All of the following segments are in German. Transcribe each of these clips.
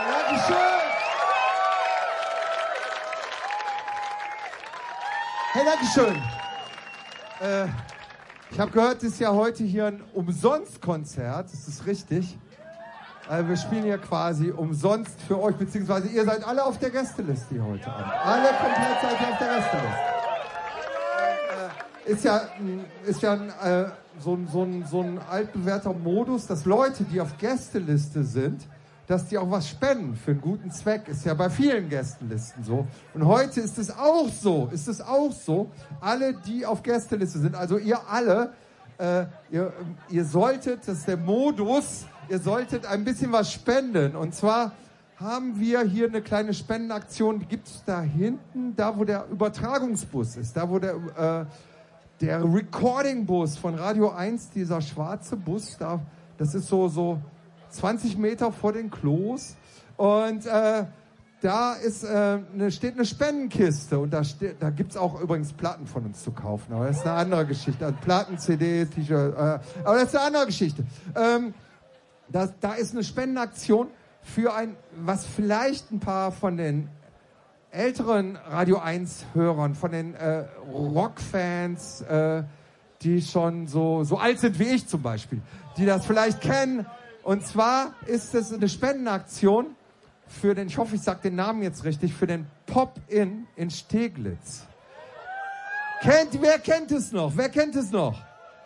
Dankeschön. Hey, Dankeschön. Ich habe gehört, es ist ja heute hier ein Umsonstkonzert. Das ist richtig. Wir spielen hier quasi umsonst für euch, beziehungsweise ihr seid alle auf der Gästeliste hier heute Abend. Alle komplett seid ihr auf der Gästeliste. Ist ja so ein altbewährter Modus, dass Leute, die auf Gästeliste sind, dass die auch was spenden für einen guten Zweck. Ist ja bei vielen Gästelisten so. Und heute ist es auch so. Alle, die auf Gästeliste sind, also ihr alle, ihr solltet, das ist der Modus, ihr solltet ein bisschen was spenden. Und zwar haben wir hier eine kleine Spendenaktion, die gibt es da hinten, da wo der Übertragungsbus ist, da wo der Recording-Bus von Radio 1, dieser schwarze Bus, das ist so 20 Meter vor den Klos. Und da steht eine Spendenkiste und da gibt es auch übrigens Platten von uns zu kaufen. Aber das ist eine andere Geschichte. Also Platten, CDs, T-Shirts, aber das ist eine andere Geschichte. Da ist eine Spendenaktion für was vielleicht ein paar von den älteren Radio 1-Hörern, von den Rockfans, die schon so alt sind wie ich zum Beispiel, die das vielleicht kennen. Und zwar ist es eine Spendenaktion für den, ich hoffe, ich sage den Namen jetzt richtig, für den Pop-In in Steglitz. Wer kennt es noch? Wer kennt es noch?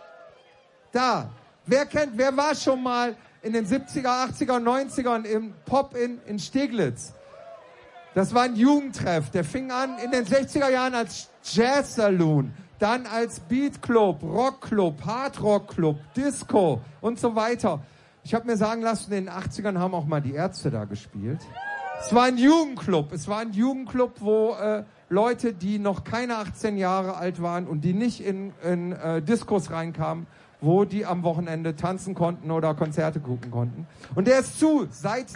Da. Wer war schon mal in den 70er, 80er, 90ern im Pop-In in Steglitz? Das war ein Jugendtreff. Der fing an in den 60er Jahren als Jazz-Saloon, dann als Beat-Club, Rock-Club, Hard-Rock-Club, Disco und so weiter. Ich habe mir sagen lassen, in den 80ern haben auch mal die Ärzte da gespielt. Es war ein Jugendclub. Wo Leute, die noch keine 18 Jahre alt waren und die nicht in Diskos reinkamen, wo die am Wochenende tanzen konnten oder Konzerte gucken konnten. Und der ist seit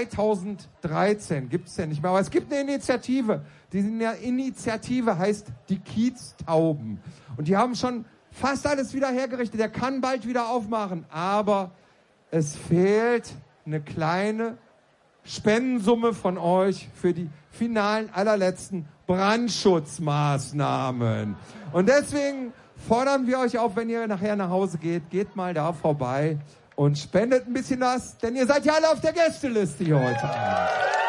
2013 gibt es ja nicht mehr. Aber es gibt eine Initiative. Diese Initiative heißt die Kieztauben. Und die haben schon fast alles wieder hergerichtet. Der kann bald wieder aufmachen. Aber es fehlt eine kleine Spendensumme von euch für die finalen, allerletzten Brandschutzmaßnahmen. Und deswegen fordern wir euch auf, wenn ihr nachher nach Hause geht mal da vorbei und spendet ein bisschen was, denn ihr seid ja alle auf der Gästeliste hier heute Abend.